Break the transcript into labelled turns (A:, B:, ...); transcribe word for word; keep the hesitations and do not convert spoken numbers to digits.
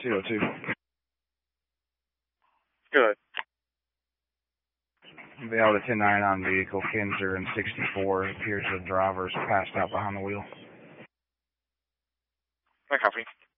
A: two oh two.
B: Good.
A: Vale to ten nine on vehicle, Kinzer and sixty-four. Appears the driver's passed out behind the wheel.
B: I copy.